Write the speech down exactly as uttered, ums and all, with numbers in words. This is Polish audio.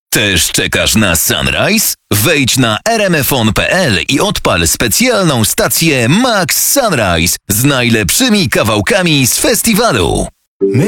Też czekasz na Sunrise? Wejdź na r m f on kropka p l i odpal specjalną stację Max Sunrise z najlepszymi kawałkami z festiwalu. My